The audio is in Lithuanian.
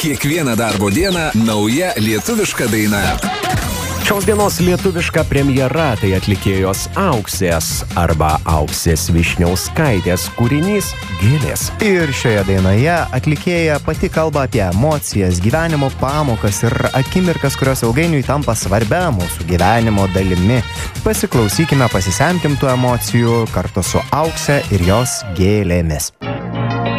Kiekvieną darbo dieną nauja lietuviška daina. Šios dienos lietuviška premjera tai atlikėjos Auksės arba Auksės Višniauskaitės kūrinys Gėlės. Ir šioje dainoje atlikėja pati kalba apie emocijas, gyvenimo pamokas ir akimirkas, kurios ilgainiui tampa svarbia mūsų gyvenimo dalimi. Pasiklausykime, pasisemkim tų emocijų kartu su Aukse ir jos Gėlėmis.